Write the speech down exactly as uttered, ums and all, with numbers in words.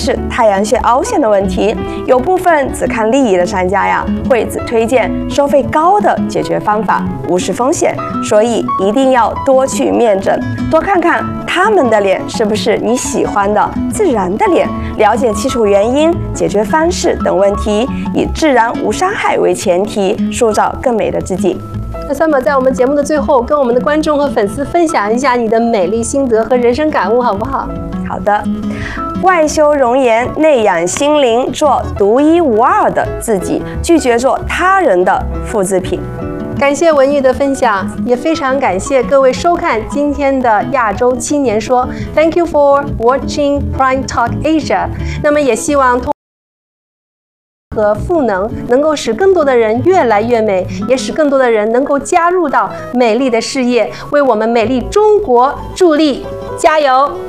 是太阳穴凹陷的问题。有部分只看利益的商家呀，会只推荐收费高的解决方法，无视风险。所以一定要多去面诊，多看看他们的脸是不是你喜欢的自然的脸，了解基础原因、解决方式等问题，以自然无伤害为前提，塑造更美的自己。 那三宝在我们节目的最后，跟我们的观众和粉丝分享一下你的美丽心得和人生感悟，好不好？ 好的，外修容颜，内养心灵，做独一无二的自己，拒绝做他人的复制品。 感谢文玉的分享，也非常感谢各位收看今天的亚洲青年说。Thank you for watching Prime Talk Asia。那么也希望通和赋能能够使更多的人越来越美，也使更多的人能够加入到美丽的事业，为我们美丽中国助力，加油！